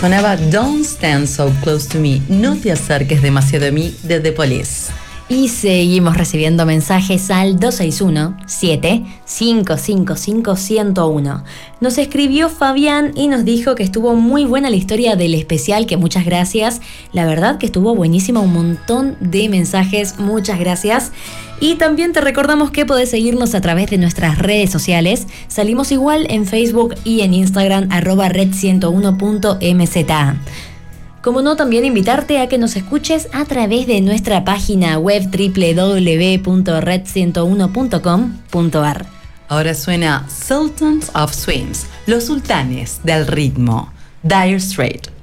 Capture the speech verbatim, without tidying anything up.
Sonaba Don't Stand So Close to Me, no te acerques demasiado a mí, de The Police. Y seguimos recibiendo mensajes al dos seis uno, siete, cinco cinco cinco, uno cero uno. Nos escribió Fabián y nos dijo que estuvo muy buena la historia del especial, que muchas gracias. La verdad que estuvo buenísima, un montón de mensajes, muchas gracias. Y también te recordamos que podés seguirnos a través de nuestras redes sociales. Salimos igual en Facebook y en Instagram, arroba red ciento uno punto m z. Como no, también invitarte a que nos escuches a través de nuestra página web doble u doble u doble u punto red ciento uno punto com punto a r. Ahora suena Sultans of Swings, los sultanes del ritmo, Dire Straits.